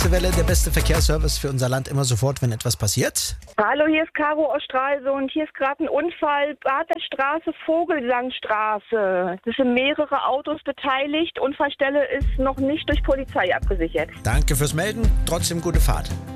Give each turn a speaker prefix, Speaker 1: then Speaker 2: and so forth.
Speaker 1: Heiße Welle, der beste Verkehrsservice für unser Land, immer sofort, wenn etwas passiert.
Speaker 2: Hallo, hier ist Caro aus Stralsund. Hier ist gerade ein Unfall. Baderstraße, Vogelsangstraße. Es sind mehrere Autos beteiligt. Unfallstelle ist noch nicht durch Polizei abgesichert.
Speaker 1: Danke fürs Melden, trotzdem gute Fahrt.